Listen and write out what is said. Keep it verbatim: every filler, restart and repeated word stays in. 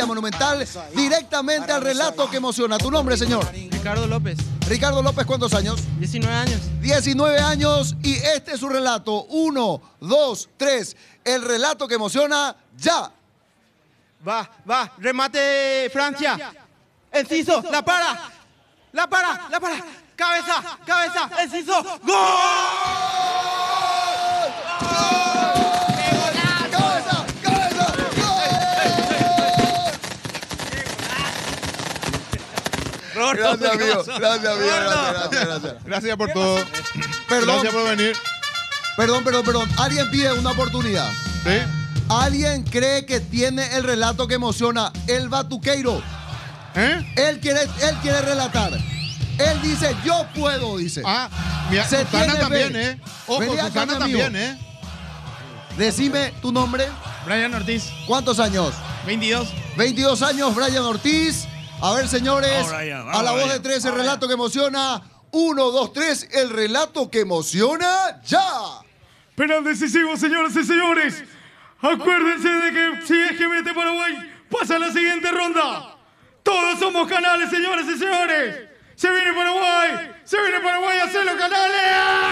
Pantalla Monumental, directamente al relato que emociona. ¿Tu nombre, señor? Ricardo López. Ricardo López, ¿cuántos años? diecinueve años. diecinueve años y este es su relato. Uno, dos, tres. El relato que emociona ya. Va, va, remate Francia. Enciso, la para. La para, la para. Cabeza, cabeza, enciso. ¡Gol! ¡Cabeza! ¡Cabeza! ¡Gol! Gracias, amigo. Gracias, amigo. Gracias, gracias, gracias. Gracias por todo. Perdón. Gracias por venir. Perdón, perdón, perdón. Alguien pide una oportunidad. ¿Sí? ¿Alguien cree que tiene el relato que emociona? El Batuqueiro. ¿Eh? Él quiere, él quiere relatar. Él dice, yo puedo, dice. Ah, mira, Se Susana tiene también, fe. ¿eh? Ojo, Vení acá, Susana mi amigo. también, ¿eh? Decime tu nombre. Brian Ortiz, ¿Cuántos años? veintidós. veintidós años, Brian Ortiz. A ver, señores, Vamos, Brian, vamos, a la voz de Brian. tres, el Vamos, relato que emociona. Uno, dos, tres, el relato que emociona ya. Penal decisivo, señoras y señores. Acuérdense de que si es que mete Paraguay, pasa a la siguiente ronda. Todos somos canales, señoras y señores. Se viene Paraguay, se viene Paraguay a hacer los canales.